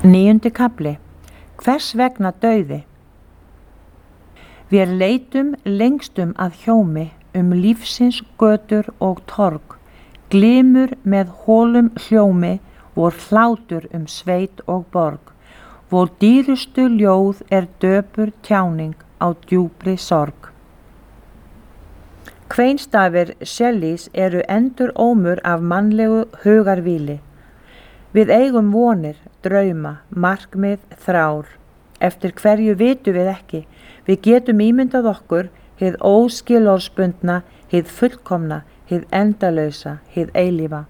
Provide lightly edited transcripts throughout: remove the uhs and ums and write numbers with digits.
9. kafli. Hvers vegna dauði? Vér leitum lengstum að hjómi lífsins götur og torg, glymur með hólum hljómi, vor hlátur sveit og borg, vor dýrustu ljóð döpur tjáning á djúpri sorg. Kveinstafir Shelleys endur ómur af mannlegu hugarvíli. Við eigum vonir, drauma, markmið, þrár. Eftir hverju vitum við ekki. Við getum ímyndað okkur hið óskilorðsbundna, hið fullkomna, hið endalausa, hið eilífa.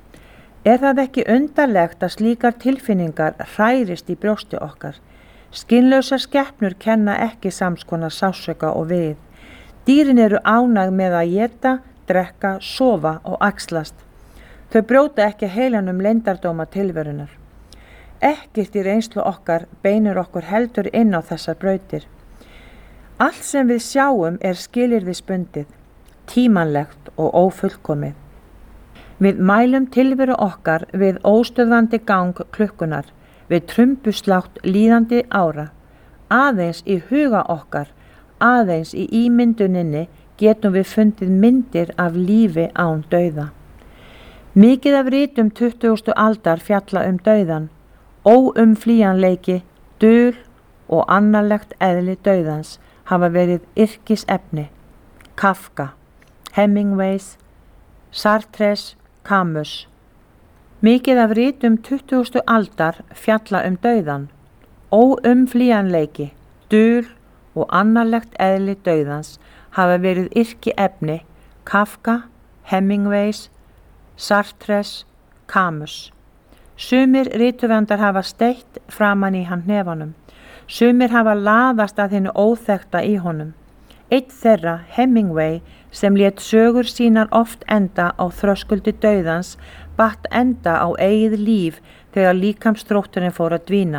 Það ekki undarlegt að slíkar tilfinningar hrærist í brjósti okkar? Skynlausar skepnur kenna ekki samskonar sársauka og við. Dýrin ánægð með að éta, drekka, sofa og axlast. Þau brjóta ekki heilanum leyndardóma tilverunar. Ekkert í reynslu okkar beinir okkur heldur inn á þessar brautir. Allt sem við sjáum skilyrðisbundið, tímanlegt og ófullkomið. Við mælum tilveru okkar við óstöðvandi gang klukkunar, við trumbuslátt líðandi ára. Aðeins í huga okkar, aðeins í ímynduninni getum við fundið myndir af lífi án dauða. Mikið af ritum 20. aldar fjalla dauðan, óumflýjanleiki, dul og annarlegt eðli dauðans hafa verið yrkisefni. Kafka, Hemingways, Sartres, Camus. Mikið af ritum 20. aldar fjalla dauðan, óumflýjanleiki, dul og annarlegt eðli dauðans hafa verið yrkiefni. Kafka, Hemingways, Sartres, Camus. Sumir rithöfundar hafa steytt framan í hann hnefanum. Sumir hafa laðast að hinu óþekkta í honum. Einn þeirra, Hemingway, sem lét sögur sínar oft enda á þröskuldi dauðans, batt enda á eigið líf þegar líkamsþrótturinn fór að dvína.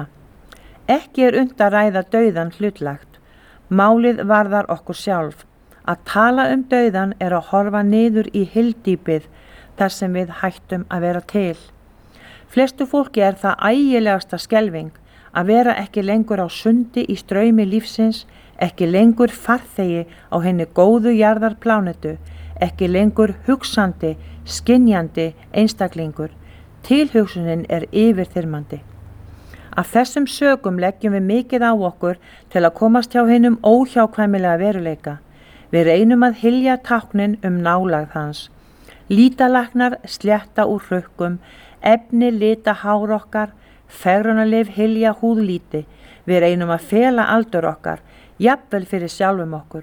Ekki unnt að ræða dauðan hlutlagt. Málið varðar okkur sjálf. Að tala dauðan að horfa niður í hyldýpið þar sem við hættum að vera til. Flestu fólki það ægilegasta skelfing að vera ekki lengur á sundi í straumi lífsins, ekki lengur farþegi á henni góðu jarðarplánetu, ekki lengur hugsandi, skynjandi einstaklingur. Tilhugsunin yfirþyrmandi. Af þessum sökum leggjum við mikið á okkur til að komast hjá hinum óhjákvæmilega veruleika. Við reynum að hylja táknin nálægð hans. Lítalæknar slétta úr hrukkum, efni lita hár okkar, fegrunarlyf hylja húðlíti. Við reynum að fela aldur okkar, jafnvel fyrir sjálfum okkur.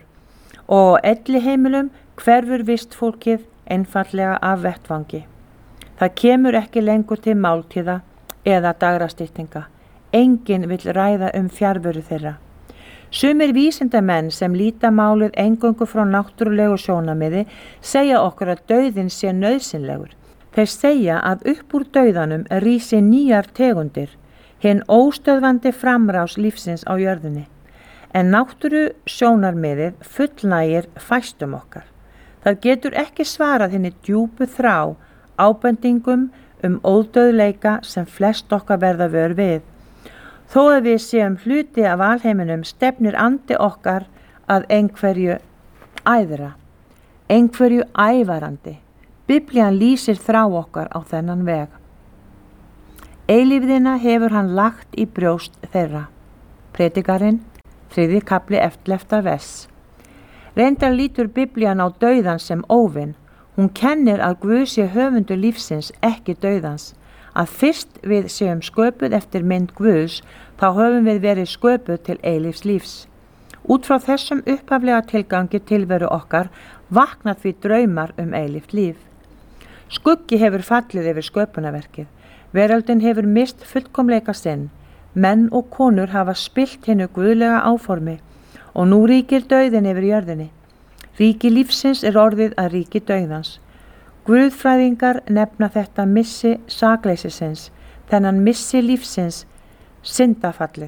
Og á elliheimilum hverfur vistfólkið einfaldlega af vettvangi. Það kemur ekki lengur til máltíða eða dagrastyttinga. Enginn vill ræða fjarveru þeirra. Sumir vísindamenn sem líta málið eingöngu frá náttúrulegu sjónarmiði segja okkur að dauðinn sé nauðsynlegur. Þeir segja að upp úr dauðanum rísi nýjar tegundir, hinn óstöðvandi framrás lífsins á jörðinni. En náttúru sjónarmiðið fullnægir fæstum okkar. Það getur ekki svarað hinni djúpu þrá, ábendingum ódauðleika sem flest okkar verða vör við. Þó að við séum hluti af alheiminum stefnir andi okkar að einhverju æðra, einhverju ævarandi. Biblían lýsir þrá okkar á þennan veg. Eilífðina hefur hann lagt í brjóst þeirra. Predikarinn, 3. kafli 11. vers. Reyndar lítur Biblían á dauðan sem óvin. Hún kennir að Guð sé höfundur lífsins, ekki dauðans. Að fyrst við séum sköpuð eftir mynd Guðs, þá höfum við verið sköpuð til eilífs lífs. Út frá þessum upphaflega tilgangi tilveru okkar vakna því draumar eilíft líf. Skuggi hefur fallið yfir sköpunarverkið. Veröldin hefur mist fullkomleika sinn. Menn og konur hafa spillt hinu guðlega áformi og nú ríkir dauðinn yfir jörðinni. Ríki lífsins orðið að ríki dauðans. Guðfræðingar nefna þetta missi sakleysisins, þennan missi lífsins, syndafallið.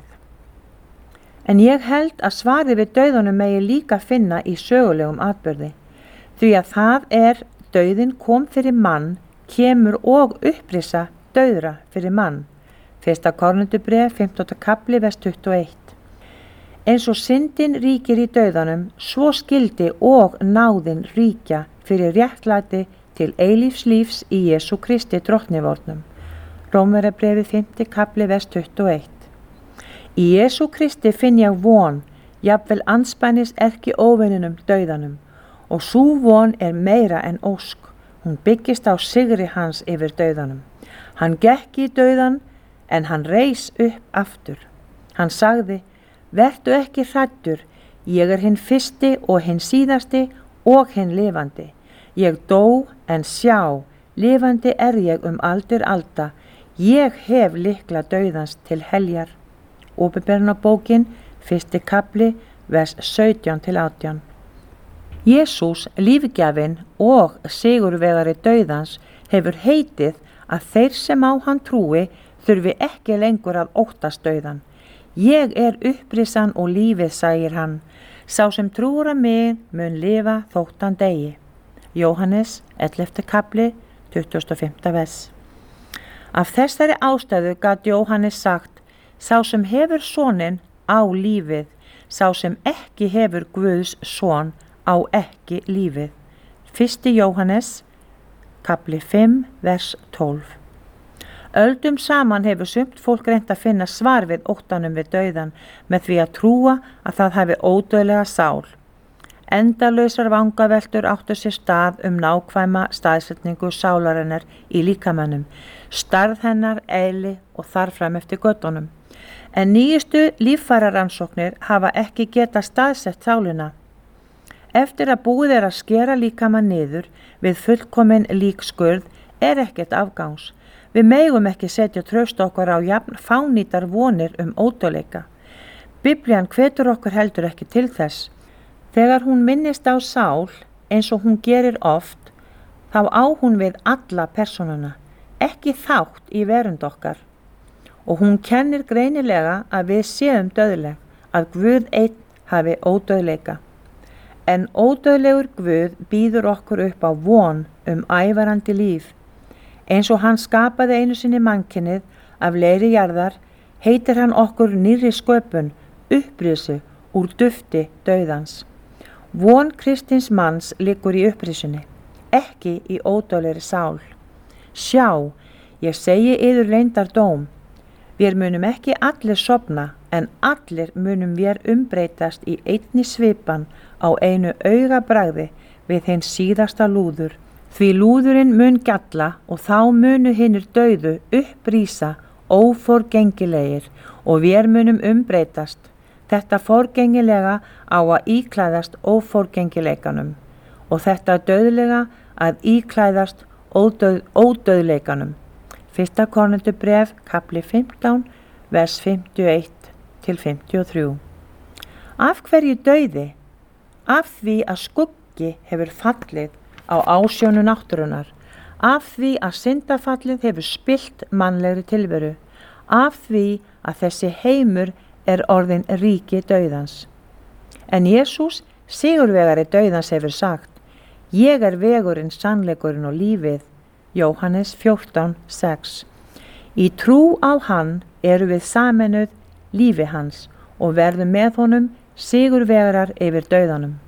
En ég held að svarið við dauðanum megi líka finna í sögulegum atburði, því að það dauðinn kom fyrir mann, kemur og upprisa dauðra fyrir mann. 1. Korintubréf, 15. kapli, vers 21. Eins og syndin ríkir í dauðanum, svo skyldi og náðin ríkja fyrir réttlæti til eilífs lífs í Jesú Kristi drottnivornum. Rómverjabréfið 5. kapli, vers 21. Í Jesú Kristi finn ég von, jafnvel andspænis erki óvininum dauðanum, og sú von meira en ósk. Hún byggist á sigri hans yfir dauðanum. Hann gekk í dauðan, en hann reis upp aftur. Hann sagði, vertu ekki hræddur, ég hinn fyrsti og hinn síðasti og hinn lifandi. Ég dó, en sjá, lifandi ég aldur alda. Ég hef lykla dauðans til heljar. Opinberunarbókin, 1. kapli, vers 17-18. Jesús, lífgjafinn og sigurvegari dauðans, hefur heitið að þeir sem á hann trúi þurfi ekki lengur að óttast dauðan. Ég upprisan og lífið, sagir hann. Sá sem trúir að mig mun lifa þótt hann deyi. Jóhannes, 11. kapli, 25. vers. Af þessari ástæðu gat Jóhannes sagt, sá sem hefur soninn á lífið, sá sem ekki hefur Guðs son á ekki lífið. 1. Jóhannes, kapli 5, vers 12. Öldum saman hefur sumt fólk reynt að finna svar við óttanum við dauðan með því að trúa að það hafi ódauðlega sál. Endalausar vangaveltur áttu sér stað nákvæma staðsetningu sálarinnar í líkamannum, stærð hennar, eðli og þarfram eftir göttunum. En nýjustu líffærarannsóknir hafa ekki getað staðsett sálina. Eftir að búið að skera líkamann niður við fullkomin líkskurð ekkert afgangs. Við megum ekki setja traust okkar á jafn fánýtar vonir ódauðleika. Biblían hvetur okkur heldur ekki til þess. Þegar hún minnist á sál, eins og hún gerir oft, þá á hún við alla persónuna, ekki þátt í verund okkar. Og hún kennir greinilega að við séum dauðleg, að Guð einn hafi ódauðleika. En ódauðlegur Guð býður okkur upp á von ævarandi líf. Eins og hann skapaði einu sinni mannkynið af leiri jarðar, heitir hann okkur nýrri sköpun, upprisu úr dufti dauðans. Von kristins manns liggur í upprisunni, ekki í ódauðlegri sál. Sjá, ég segi yður leyndardóm. Við munum ekki allir sofna, en allir munum við umbreytast í einni svipan á einu augabragði við hinn síðasta lúður. Því lúðurinn mun gjalla og þá munu hinnir dauðu upprísa óforgengilegir og við munum umbreytast. Þetta forgengilega á að íklæðast óforgengileikanum og þetta dauðlega að íklæðast ódauðleikanum. 1. Korintubréf, kapli 15, vers 51-53. Af hverju dauði? Af því að skuggi hefur fallið á ásjónu náttúrunnar, af því að syndafallið hefur spillt mannlegri tilveru, af því að þessi heimur orðin ríki dauðans. En Jesús, sigurvegari dauðans, hefur sagt, ég vegurinn, sannleikurinn og lífið. Jóhannes 14:6. Í trú á hann við sameinuð lífi hans og verðum með honum sigurvegarar yfir dauðanum.